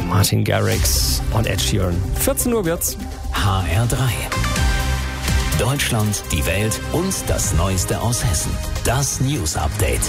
Martin Garrix und Ed Sheeran. 14 Uhr wird's. HR3. Deutschland, die Welt und das Neueste aus Hessen. Das News Update.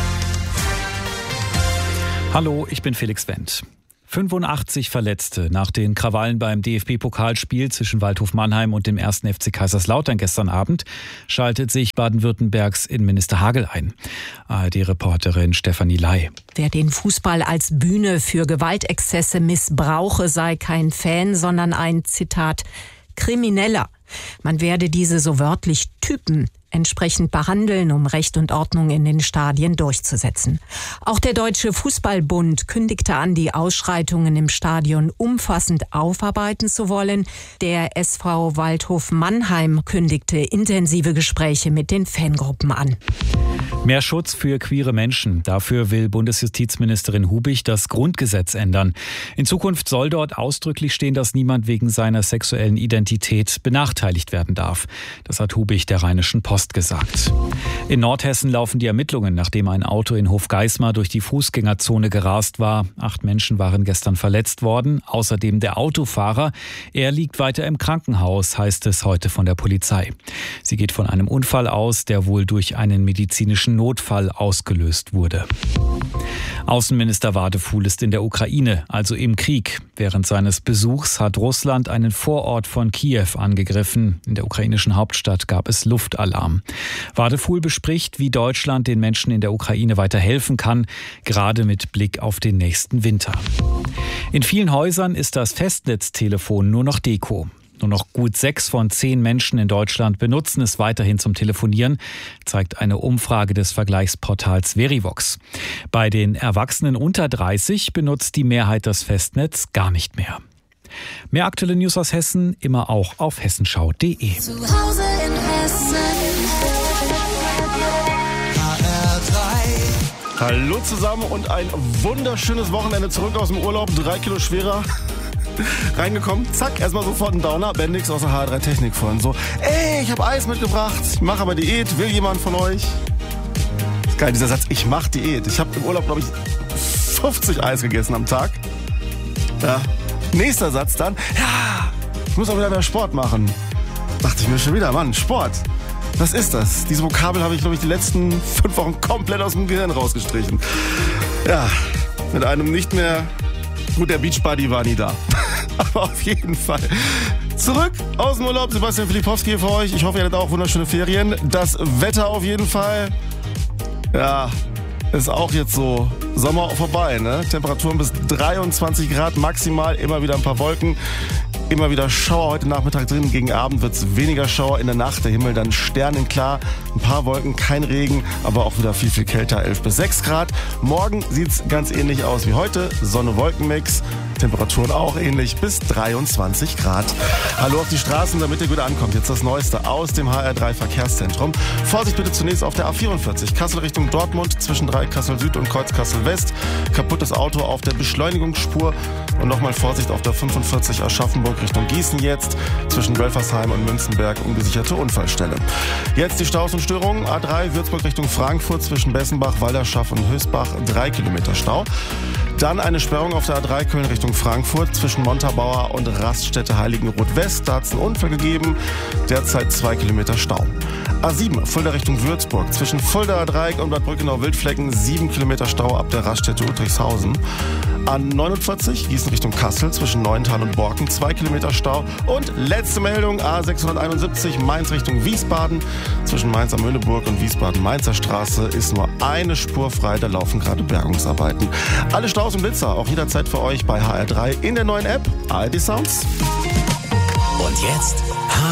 Hallo, ich bin Felix Wendt. 85 Verletzte nach den Krawallen beim DFB-Pokalspiel zwischen Waldhof Mannheim und dem 1. FC Kaiserslautern gestern Abend schaltet sich Baden-Württembergs Innenminister Hagel ein. ARD-Reporterin Stefanie Ley. Wer den Fußball als Bühne für Gewaltexzesse missbrauche, sei kein Fan, sondern ein, Zitat, Krimineller. Man werde diese so wörtlich Typen entsprechend behandeln, um Recht und Ordnung in den Stadien durchzusetzen. Auch der Deutsche Fußballbund kündigte an, die Ausschreitungen im Stadion umfassend aufarbeiten zu wollen. Der SV Waldhof Mannheim kündigte intensive Gespräche mit den Fangruppen an. Mehr Schutz für queere Menschen. Dafür will Bundesjustizministerin Hubig das Grundgesetz ändern. In Zukunft soll dort ausdrücklich stehen, dass niemand wegen seiner sexuellen Identität benachteiligt werden darf. Das hat Hubig der Rheinischen Post gesagt. In Nordhessen laufen die Ermittlungen, nachdem ein Auto in Hofgeismar durch die Fußgängerzone gerast war. 8 Menschen waren gestern verletzt worden. Außerdem der Autofahrer. Er liegt weiter im Krankenhaus, heißt es heute von der Polizei. Sie geht von einem Unfall aus, der wohl durch einen medizinischen Notfall ausgelöst wurde. Außenminister Wadefuhl ist in der Ukraine, also im Krieg. Während seines Besuchs hat Russland einen Vorort von Kiew angegriffen. In der ukrainischen Hauptstadt gab es Luftalarm. Wadefuhl bespricht, wie Deutschland den Menschen in der Ukraine weiter helfen kann, gerade mit Blick auf den nächsten Winter. In vielen Häusern ist das Festnetztelefon nur noch Deko. Nur noch gut 6 von 10 Menschen in Deutschland benutzen es weiterhin zum Telefonieren, zeigt eine Umfrage des Vergleichsportals Verivox. Bei den Erwachsenen unter 30 benutzt die Mehrheit das Festnetz gar nicht mehr. Mehr aktuelle News aus Hessen immer auch auf hessenschau.de. Zu Hause in Hessen. HR3. Hallo zusammen und ein wunderschönes Wochenende zurück aus dem Urlaub. 3 Kilo schwerer. Reingekommen, zack, erstmal sofort ein Downer. Bendix aus der HR3 Technik vorhin so, ey, ich habe Eis mitgebracht, ich mache aber Diät, will jemand von euch? Ist geil, dieser Satz, ich mache Diät. Ich habe im Urlaub, glaube ich, 50 Eis gegessen am Tag. Ja, nächster Satz dann, ja, ich muss auch wieder mehr Sport machen. Dachte ich mir schon wieder, Mann, Sport. Was ist das? Diese Vokabel habe ich, glaube ich, die letzten 5 Wochen komplett aus dem Gehirn rausgestrichen. Ja, mit einem nicht mehr... Gut, der Beachbuddy war nie da. Aber auf jeden Fall. Zurück aus dem Urlaub. Sebastian Filipowski hier für euch. Ich hoffe, ihr hattet auch wunderschöne Ferien. Das Wetter auf jeden Fall. Ja, ist auch jetzt so Sommer vorbei, ne? Temperaturen bis 23 Grad maximal. Immer wieder ein paar Wolken. Immer wieder Schauer heute Nachmittag drin. Gegen Abend wird es weniger Schauer. In der Nacht der Himmel dann sternenklar. Ein paar Wolken, kein Regen, aber auch wieder viel, viel kälter. 11 bis 6 Grad. Morgen sieht es ganz ähnlich aus wie heute. Sonne-Wolken-Mix. Temperaturen auch ähnlich bis 23 Grad. Hallo auf die Straßen, damit ihr gut ankommt. Jetzt das Neueste aus dem HR3 Verkehrszentrum. Vorsicht bitte zunächst auf der A44. Kassel Richtung Dortmund zwischen Kassel Süd und Kreuz Kassel West. Kaputtes Auto auf der Beschleunigungsspur. Und nochmal Vorsicht auf der 45 Aschaffenburg Richtung Gießen jetzt. Zwischen Wölfersheim und Münzenberg ungesicherte Unfallstelle. Jetzt die Staus und Störungen. A3 Würzburg Richtung Frankfurt zwischen Bessenbach, Walderschaff und Hösbach 3 Kilometer Stau. Dann eine Sperrung auf der A3 Köln Richtung Frankfurt zwischen Montabaur und Raststätte Heiligenroth West. Da hat es einen Unfall gegeben. Derzeit 2 Kilometer Stau. A7 Fulda Richtung Würzburg zwischen Fuldaer Dreieck und Bad Brückenau-Wildflecken 7 Kilometer Stau ab der Raststätte Utrichshausen. A49 Gießen Richtung Kassel zwischen Neuental und Borken 2 Kilometer Stau. Und letzte Meldung A671 Mainz Richtung Wiesbaden zwischen Mainz am Möhneburg und Wiesbaden-Mainzer Straße ist nur eine Spur frei, da laufen gerade Bergungsarbeiten. Alle Staus und Blitzer auch jederzeit für euch bei HR3 in der neuen App ARD Sounds. Und jetzt